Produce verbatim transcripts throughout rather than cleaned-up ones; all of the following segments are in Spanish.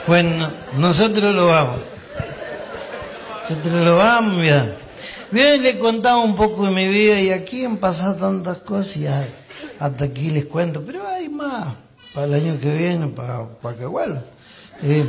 Bueno, nosotros lo vamos. Nosotros lo vamos, mira. Bien, le contaba un poco de mi vida y aquí han pasado tantas cosas y hasta aquí les cuento, pero hay más para el año que viene, para, para que vuelva. Eh,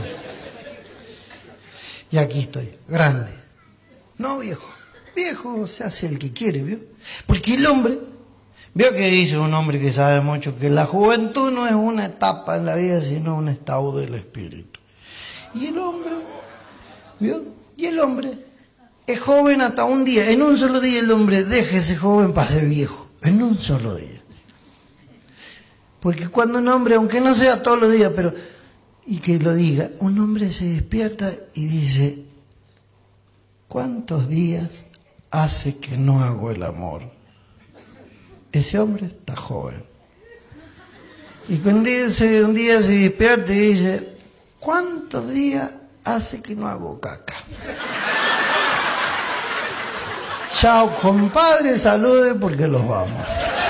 y aquí estoy, grande. No viejo, viejo se hace el que quiere, ¿vio? Porque el hombre, vio que dice un hombre que sabe mucho, que la juventud no es una etapa en la vida, sino un estado del espíritu. Y el hombre, ¿vio? Y el hombre es joven hasta un día. En un solo día el hombre deja ese joven para ser viejo. En un solo día. Porque cuando un hombre, aunque no sea todos los días, pero, y que lo diga, un hombre se despierta y dice, ¿cuántos días hace que no hago el amor? Ese hombre está joven. Y cuando dice, un día se despierta y dice, ¿cuántos días hace que no hago caca? Chao, compadre, salude porque los vamos.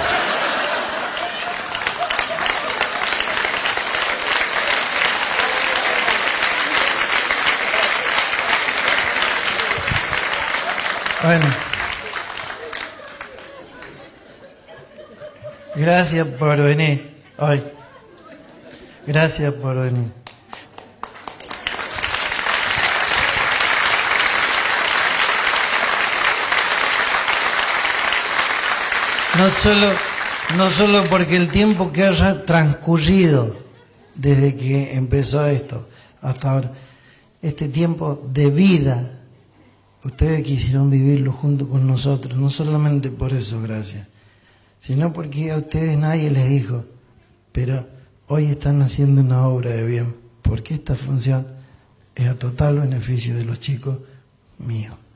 Bueno, gracias por venir hoy. Gracias por venir. No solo, no solo porque el tiempo que haya transcurrido desde que empezó esto hasta ahora, este tiempo de vida, ustedes quisieron vivirlo junto con nosotros, no solamente por eso, gracias, sino porque a ustedes nadie les dijo, pero hoy están haciendo una obra de bien, porque esta función es a total beneficio de los chicos míos.